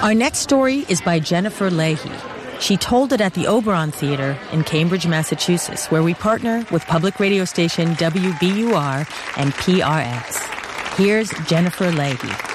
Our next story is by Jennifer Leahy. She told it at the Oberon Theater in Cambridge, Massachusetts, where we partner with public radio station WBUR and PRX. Here's Jennifer Leahy.